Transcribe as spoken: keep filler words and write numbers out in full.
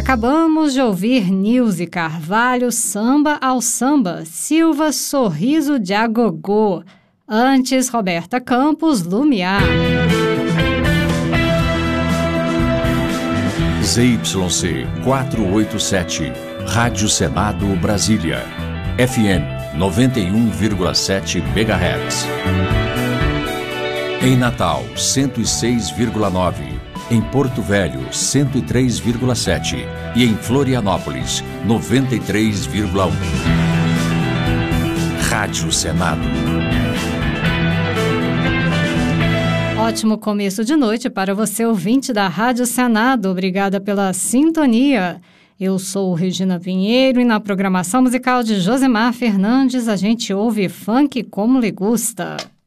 Acabamos de ouvir Nilce Carvalho, Samba ao Samba, Silva, Sorriso de Agogô. Antes, Roberta Campos, Lumiar. Z Y C quatrocentos e oitenta e sete, Rádio Senado Brasília, F M noventa e um vírgula sete megahertz. Em Natal, cento e seis vírgula nove, em Porto Velho, cento e três vírgula sete e em Florianópolis, noventa e três vírgula um. Rádio Senado. Ótimo começo de noite para você, ouvinte da Rádio Senado. Obrigada pela sintonia. Eu sou Regina Pinheiro e na programação musical de Josemar Fernandes a gente ouve funk como lhe gusta.